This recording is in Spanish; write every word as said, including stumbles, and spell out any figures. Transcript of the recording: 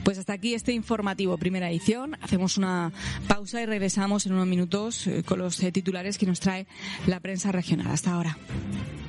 Pues hasta aquí este informativo, primera edición. Hacemos una pausa y regresamos en unos minutos con los titulares que nos trae la prensa regional. Hasta ahora.